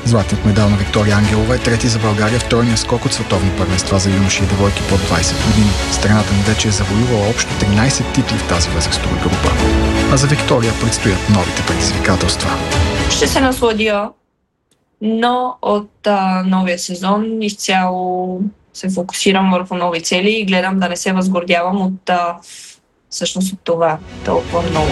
Златният медал на Виктория Ангелова е трети за България в тройния скок от световни първенства за юноши и девойки под 20 години. Страната ни вече е завоювала общо 13 титли в тази възрастова група. А за Виктория предстоят новите предизвикателства. Ще се насладя, но от новия сезон изцяло се фокусирам върху нови цели и гледам да не се възгордявам от всъщност от това толкова много.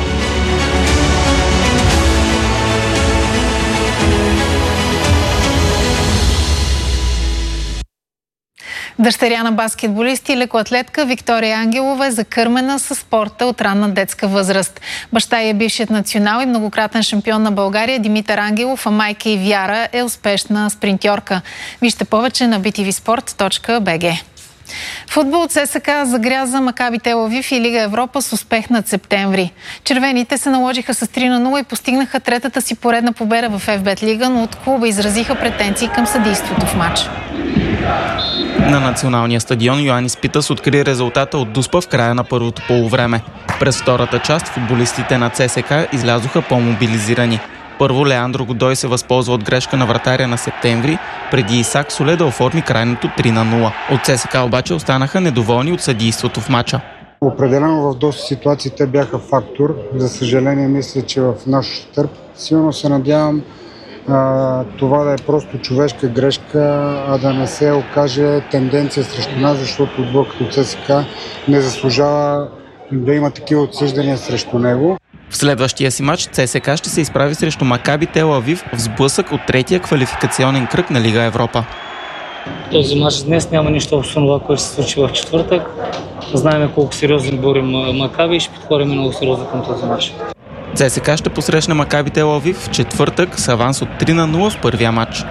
Дъщеря на баскетболист и лекоатлетка Виктория Ангелова е закърмена със спорта от ранна детска възраст. Баща ѝ е бившият национал и многократен шампион на България Димитър Ангелов, а майка ѝ Вяра е успешна спринтьорка. Вижте повече на btvsport.bg. Футбол от ЦСКА загряза Макаби Тел Авив и Лига Европа с успех над септември. Червените се наложиха с 3-0 и постигнаха третата си поредна победа в ФБ Лига, но от клуба изразиха претенции към съдийството в матча. На националния стадион Йоанис Питас откри резултата от Дуспа в края на първото полувреме. През втората част футболистите на ЦСКА излязоха по-мобилизирани. Първо Леандро Годой се възползва от грешка на вратаря на септември, преди Исак Соле да оформи крайното 3-0. От ЦСКА обаче останаха недоволни от съдийството в мача. Определено в доста ситуации те бяха фактор. За съжаление мисля, че в наш щърб. Силно се надявам това да е просто човешка грешка, а да не се окаже тенденция срещу нас, защото отбор като ЦСКА не заслужава да има такива отсъждания срещу него. В следващия си матч ЦСКА ще се изправи срещу Макаби Тел Авив в сблъсък от третия квалификационен кръг на Лига Европа. Този матч днес няма нищо общо това, което се случи в четвъртък. Знаем колко сериозно борим Макаби и ще подходим много сериозно към този матч. ЦСКА ще посрещне Макаби Тел Авив в четвъртък с аванс от 3-0 в първия матч.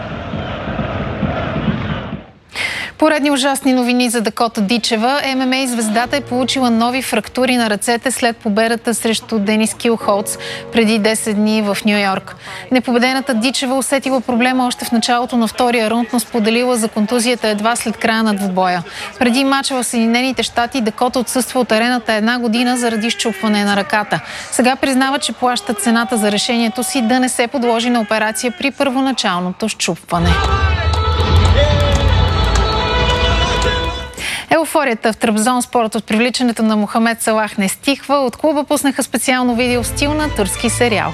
Поредни ужасни новини за Дакота Дичева. ММА звездата е получила нови фрактури на ръцете след победата срещу Денис Килхолц преди 10 дни в Ню Йорк. Непобедената Дичева усетила проблема още в началото на втория рунд, но споделила за контузията едва след края на двубоя. Преди мача в Съединените щати Дакота отсъства от арената 1 година заради счупване на ръката. Сега признава, че плаща цената за решението си да не се подложи на операция при първоначалното счупване. Еуфорията в Трабзонспор от привличането на Мохамед Салах не стихва. От клуба пуснаха специално видео в стил на турски сериал.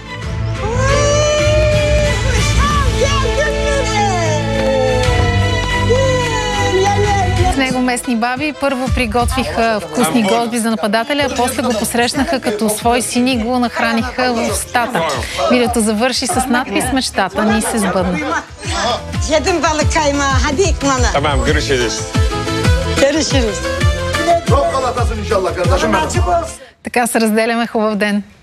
В него местни баби първо приготвиха вкусни госби за нападателя, а после го посрещнаха като свой син и го нахраниха в стата. Видеото завърши с надпис "Мечтата ни се сбъдна". Така се разделяме. Хубав ден!